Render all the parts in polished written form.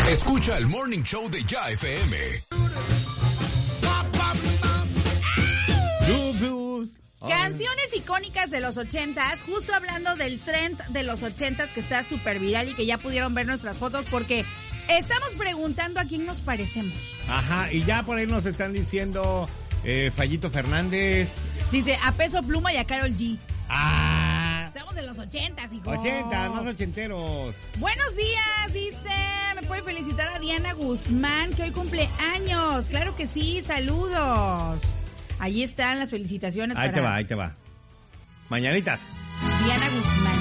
Escucha el Morning Show de Ya FM. Canciones icónicas de los 80s, justo hablando del trend de los 80s que está súper viral y que ya pudieron ver nuestras fotos porque estamos preguntando a quién nos parecemos. Ajá, y ya por ahí nos están diciendo Fallito Fernández. Dice, a Peso Pluma y a Karol G. ¡Ah! Estamos en los 80s, hijo. 80, más ochenteros. Buenos días, dice, me puede felicitar a Diana Guzmán, que hoy cumple años. Claro que sí, saludos. Ahí están las felicitaciones. Ahí te va. Mañanitas. Diana Guzmán.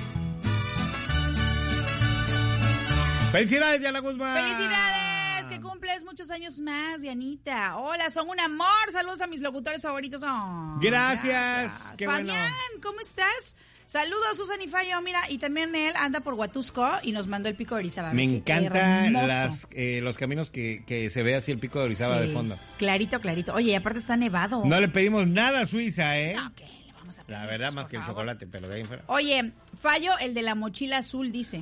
¡Felicidades, Diana Guzmán! ¡Felicidades! Que cumples muchos años más, Dianita. Hola, son un amor. Saludos a mis locutores favoritos. Oh, gracias. Qué Fabián, bueno. ¿cómo estás? Saludos, Susan y Fallo. Mira, y también él anda por Huatusco y nos mandó el Pico de Orizaba. Me encantan los caminos que se ve así el Pico de Orizaba de fondo. Clarito. Oye, y aparte está nevado. No le pedimos nada a Suiza, ¿eh? No, ¿qué le vamos a pedir? La verdad, más que el chocolate, pero de ahí fuera. Oye, Fallo, el de la mochila azul, dice.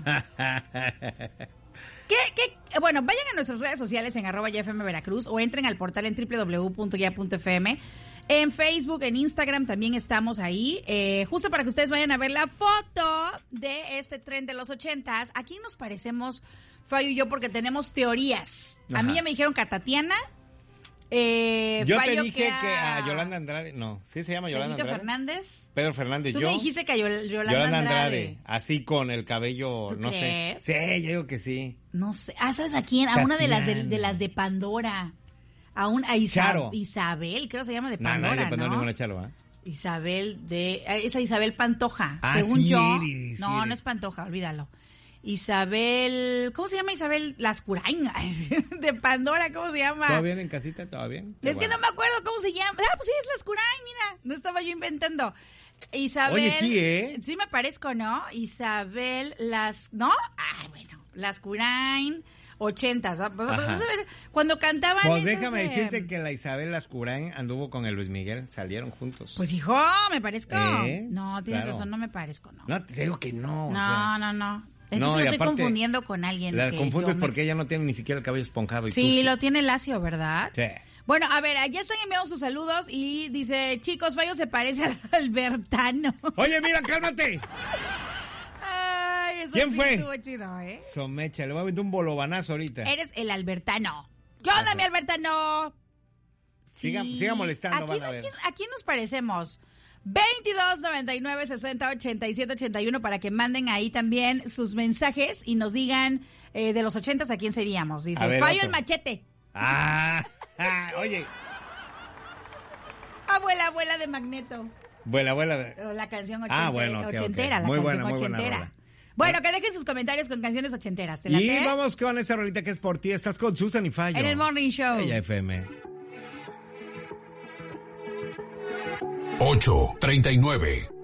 Bueno, vayan a nuestras redes sociales en @YFM Veracruz o entren al portal en www.ya.fm. En Facebook, en Instagram también estamos ahí, justo para que ustedes vayan a ver la foto de este tren de los 80s. ¿A quién nos parecemos, Fallo y yo? Porque tenemos teorías. Ajá. A mí ya me dijeron que a Tatiana. Yo Fallo te dije que a Yolanda Andrade, no, ¿sí se llama Yolanda Benito Andrade? Fernández. Pedro Fernández, Tú yo. me dijiste que a Yolanda Andrade. Así con el cabello, ¿Tú no crees? sé. Sí, yo digo que sí. No sé. ¿Sabes a quién? A una de las de Pandora. A Isabel, creo que se llama de Pandora, no, de Pandora ¿no? ninguna chalo, ¿eh? Esa Isabel Pantoja, según sí, yo. sí. No es Pantoja, olvídalo. Isabel, ¿cómo se llama Isabel? Lascurain, de Pandora, ¿cómo se llama? ¿Todo bien en casita? ¿Todo bien? Es que no me acuerdo cómo se llama. Pues sí, es Lascurain, mira. No estaba yo inventando. Isabel. Oye, sí, ¿eh? Sí me parezco, ¿no? Isabel ¿no? Ay, bueno. Lascurain, 80s. Vamos a ver, cuando cantaban pues déjame decirte que la Isabel Lascurain anduvo con el Luis Miguel, salieron juntos. Pues hijo, ¿me parezco? No, tienes claro. razón, no me parezco, ¿no? No, te digo que no. No. Entonces lo estoy confundiendo con alguien. La confundes porque ella no tiene ni siquiera el cabello esponjado. Y sí, tú, lo tiene lacio, ¿verdad? Sí. Bueno, a ver, ya están enviando sus saludos y dice, chicos, Fallo se parece al Albertano. Oye, mira, cálmate. Ay, eso ¿Quién sí fue? estuvo chido, ¿eh? Somecha, le voy a meter un bolobanazo ahorita. Eres el Albertano. ¿Qué onda, mi Albertano? Sí. Siga molestando, van a ver. ¿A quién nos parecemos? 22 99 60 87 81 para que manden ahí también sus mensajes y nos digan de los 80s a quién seríamos. Dice, Fallo el Machete. Oye. Abuela de Magneto. Abuela. La canción bueno, ochentera. Okay. Muy buena, ochentera. Bueno, que dejen sus comentarios con canciones ochenteras. ¿Te y vamos con esa rolita que es por ti. Estás con Susan y Fallo. En el Morning Show. Ya FM. 8:39